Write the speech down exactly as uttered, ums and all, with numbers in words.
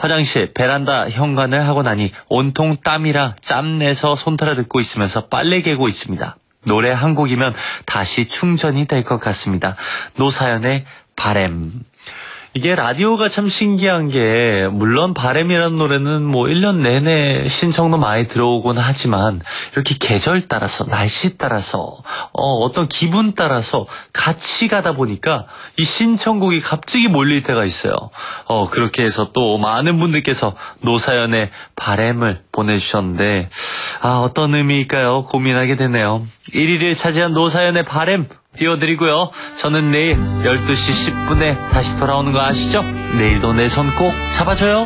화장실, 베란다 현관을 하고 나니 온통 땀이라 짬내서 손털어 듣고 있으면서 빨래 개고 있습니다. 노래 한 곡이면 다시 충전이 될 것 같습니다. 노사연의 바램. 이게 라디오가 참 신기한 게 물론 바램이라는 노래는 뭐 일 년 내내 신청도 많이 들어오곤 하지만 이렇게 계절 따라서 날씨 따라서 어, 어떤 기분 따라서 같이 가다 보니까 이 신청곡이 갑자기 몰릴 때가 있어요. 어, 그렇게 해서 또 많은 분들께서 노사연의 바램을 보내주셨는데 아, 어떤 의미일까요? 고민하게 되네요. 일 위를 차지한 노사연의 바램 띄워드리고요. 저는 내일 열두 시 십 분에 다시 돌아오는 거 아시죠? 내일도 내 손 꼭 잡아줘요.